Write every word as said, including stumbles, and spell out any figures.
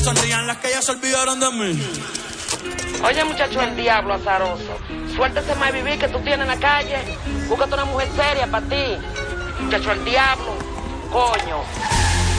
Sonrían las que ya se olvidaron de mí. Oye, muchacho, el diablo azaroso. Suéltese más vivir que tú tienes en la calle. Búscate una mujer seria para ti. Muchacho, el diablo. Coño.